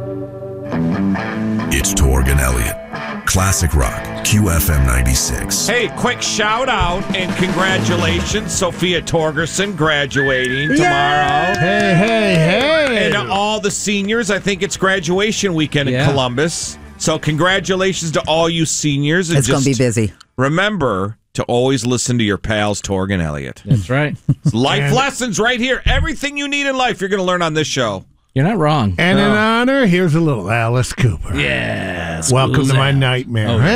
It's Torg and Elliott. Classic Rock, QFM 96. Hey, quick shout out and congratulations, Sophia Torgerson graduating tomorrow. Hey. And to all the seniors, I think it's graduation weekend in Columbus. So congratulations to all you seniors. And it's going to be busy. Remember to always listen to your pals, Torg and Elliott. That's right. Life lessons right here. Everything you need in life, you're going to learn on this show. You're not wrong. And in honor, here's a little Alice Cooper. Yes. Welcome to my nightmare. Oh.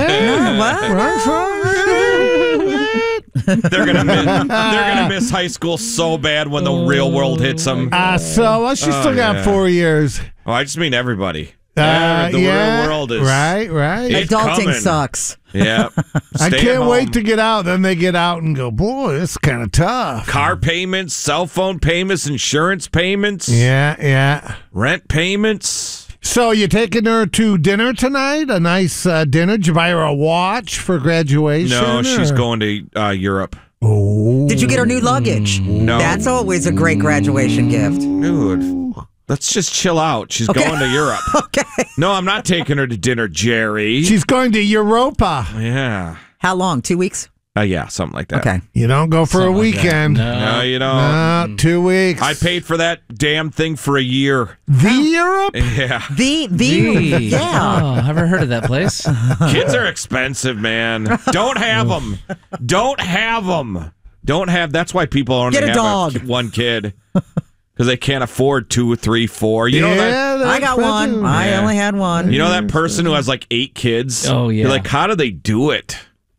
They're gonna miss high school so bad when the real world hits them. So she still got 4 years. Oh, I just mean everybody. The real world is right. Adulting coming. sucks. Yeah, I can't wait to get out. Then they get out and go, boy, it's kind of tough. Car payments, cell phone payments, insurance payments. Yeah. Rent payments. So you taking her to dinner tonight? A nice dinner? Did you buy her a watch for graduation? No, she's going to Europe. Oh. Did you get her new luggage? No. That's always a great graduation gift. Dude, let's just chill out. She's going to Europe. Okay. No, I'm not taking her to dinner, Jerry. She's going to Europa. Yeah. How long? 2 weeks? Yeah, something like that. Okay. You don't go for Something a like weekend. No, you don't. No, 2 weeks. I paid for that damn thing for a year. The Europe? Yeah. Yeah. Oh, I've never heard of that place. Kids are expensive, man. Don't have them. Don't have them. Don't have. That's why people only Get a have dog. One kid. Because they can't afford 2, 3, 4. You know that? I got one. I only had one. You know that person who has like 8 kids? Oh, yeah. You're like, how do they do it?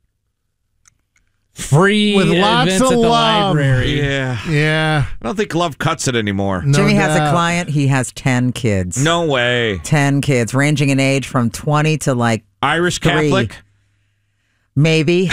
Free With lots events of at the love. library. Yeah. I don't think love cuts it anymore. No Jimmy has a doubt. client. He has 10 kids. No way. 10 kids, ranging in age from 20 to like Irish 3. Catholic? Maybe.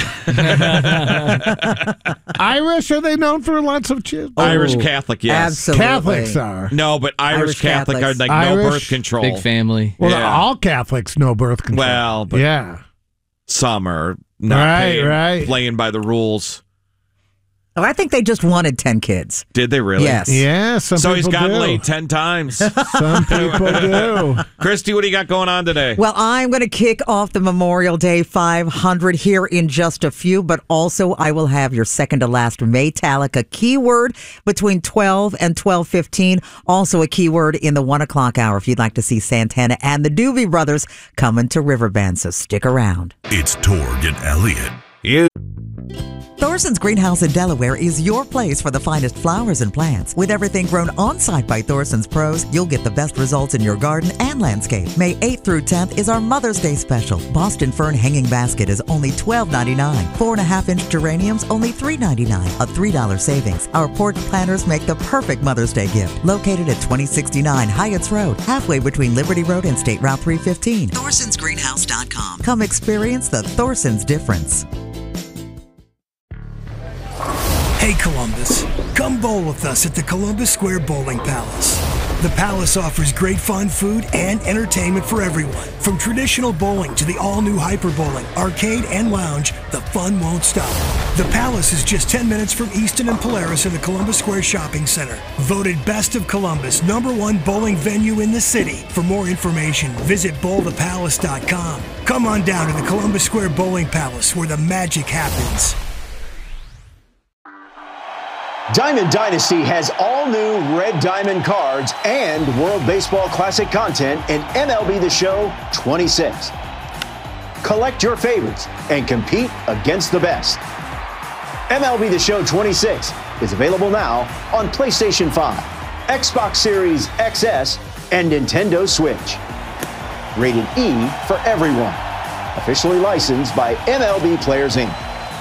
Irish, are they known for lots of kids? Irish Catholic, yes. Absolutely. Catholics are. No, but Irish Catholic are Catholics. like Irish, no birth control. Big family. Well, Yeah. all Catholics know birth control. Well, but yeah. some are not playing by the rules. Oh, I think they just wanted 10 kids. Did they really? Yes. Yeah, some So people he's gotten do. laid 10 times. Some people do. Christy, what do you got going on today? Well, I'm going to kick off the Memorial Day 500 here in just a few, but also I will have your second to last Metallica keyword between 12 and 12:15. Also a keyword in the 1 o'clock hour if you'd like to see Santana and the Doobie Brothers coming to Riverbend, so stick around. It's Torg and Elliott. Thorson's Greenhouse in Delaware is your place for the finest flowers and plants. With everything grown on-site by Thorson's pros, you'll get the best results in your garden and landscape. May 8th through 10th is our Mother's Day special. Boston Fern Hanging Basket is only $12.99. 4.5-inch geraniums, only $3.99, a $3 savings. Our porch planters make the perfect Mother's Day gift. Located at 2069 Hyatts Road, halfway between Liberty Road and State Route 315. ThorsonsGreenhouse.com. Come experience the Thorson's difference. Hey Columbus, come bowl with us at the Columbus Square Bowling Palace. The Palace offers great fun, food, and entertainment for everyone. From traditional bowling to the all-new Hyper Bowling, arcade, and lounge, the fun won't stop. The Palace is just 10 minutes from Easton and Polaris in the Columbus Square Shopping Center. Voted Best of Columbus, #1 bowling venue in the city. For more information, visit bowlthepalace.com. Come on down to the Columbus Square Bowling Palace where the magic happens. Diamond Dynasty has all new Red Diamond cards and World Baseball Classic content in MLB The Show 26. Collect your favorites and compete against the best. MLB The Show 26 is available now on PlayStation 5, Xbox Series XS, and Nintendo Switch. Rated E for everyone. Officially licensed by MLB Players Inc.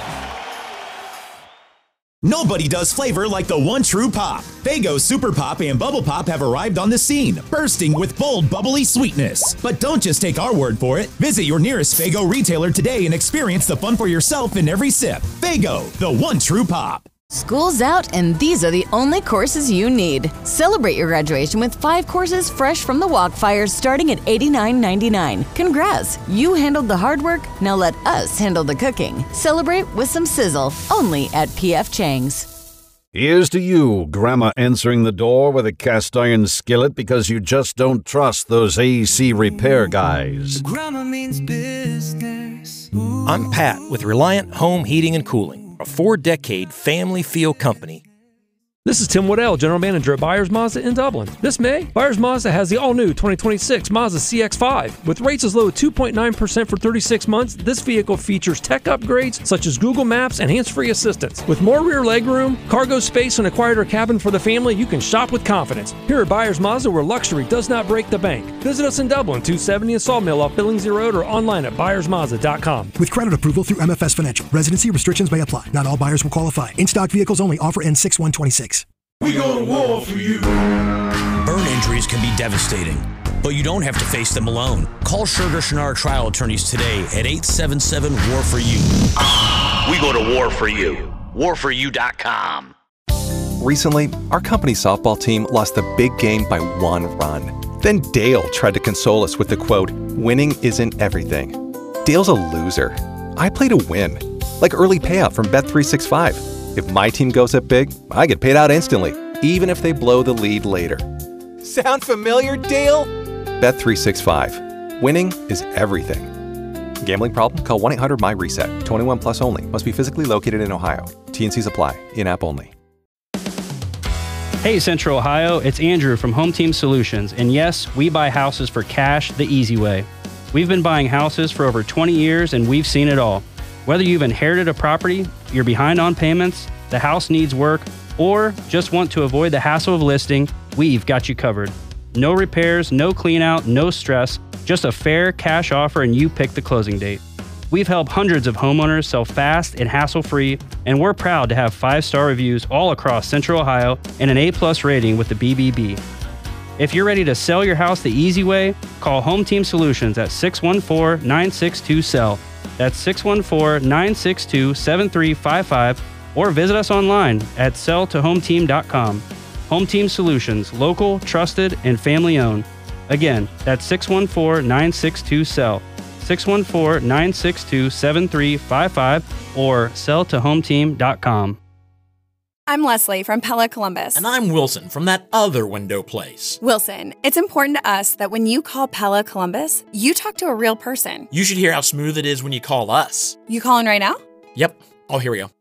Nobody does flavor like the one true pop. Faygo Super Pop and Bubble Pop have arrived on the scene, bursting with bold, bubbly sweetness. But don't just take our word for it. Visit your nearest Faygo retailer today and experience the fun for yourself in every sip. Faygo, the one true pop. School's out, and these are the only courses you need. Celebrate your graduation with 5 courses fresh from the Walkfires starting at $89.99. Congrats! You handled the hard work, now let us handle the cooking. Celebrate with some sizzle, only at P.F. Chang's. Here's to you, Grandma answering the door with a cast iron skillet because you just don't trust those AC repair guys. Grandma means business. I'm Pat with Reliant Home Heating and Cooling, a 4-decade family feel company. This is Tim Waddell, General Manager at Byers Mazda in Dublin. This May, Byers Mazda has the all-new 2026 Mazda CX-5. With rates as low as 2.9% for 36 months, this vehicle features tech upgrades such as Google Maps and hands-free assistance. With more rear legroom, cargo space, and a quieter cabin for the family, you can shop with confidence. Here at Byers Mazda, where luxury does not break the bank. Visit us in Dublin, 270 in Sawmill off Billingsley Road, or online at byersmazda.com. With credit approval through MFS Financial. Residency restrictions may apply. Not all buyers will qualify. In-stock vehicles only. Offer ends 6/126. We go to war for you. Burn injuries can be devastating, but you don't have to face them alone. Call Scherger Schnarr Trial Attorneys today at 877-WAR-FOR-YOU. We go to war for you. WarForYou.com. Recently, our company softball team lost the big game by 1 run. Then Dale tried to console us with the quote, "Winning isn't everything." Dale's a loser. I play to win, like early payout from Bet365. If my team goes up big, I get paid out instantly, even if they blow the lead later. Sound familiar, Dale? Bet365. Winning is everything. Gambling problem? Call 1-800-MY-RESET. 21 plus only. Must be physically located in Ohio. T&Cs apply. In-app only. Hey Central Ohio, it's Andrew from Home Team Solutions. And yes, we buy houses for cash the easy way. We've been buying houses for over 20 years and we've seen it all. Whether you've inherited a property, you're behind on payments, the house needs work, or just want to avoid the hassle of listing, we've got you covered. No repairs, no clean out, no stress, just a fair cash offer and you pick the closing date. We've helped hundreds of homeowners sell fast and hassle-free, and we're proud to have 5-star reviews all across Central Ohio and an A+ rating with the BBB. If you're ready to sell your house the easy way, call Home Team Solutions at 614-962-SELL. That's 614-962-7355, or visit us online at selltohometeam.com. Home Team Solutions, local, trusted, and family-owned. Again, that's 614-962-SELL, 614-962-7355, or selltohometeam.com. I'm Leslie from Pella Columbus. And I'm Wilson from that other window place. Wilson, it's important to us that when you call Pella Columbus, you talk to a real person. You should hear how smooth it is when you call us. You calling right now? Yep. Oh, here we go.